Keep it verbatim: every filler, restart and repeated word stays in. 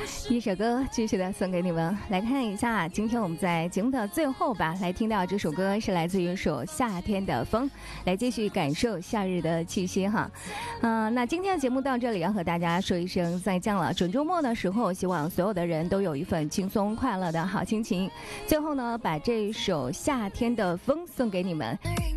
一首歌继续的送给你们，来看一下今天我们在节目的最后吧，来听到这首歌是来自于一首夏天的风，来继续感受夏日的气息哈。嗯、呃，那今天的节目到这里要和大家说一声再见了。准周末的时候，希望所有的人都有一份轻松快乐的好心情。最后呢，把这首夏天的风送给你们。